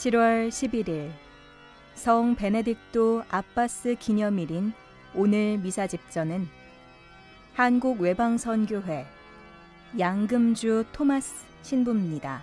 7월 11일 성 베네딕토 아바스 기념일인 오늘 미사 집전은 한국외방선교회 양금주 토마스 신부입니다.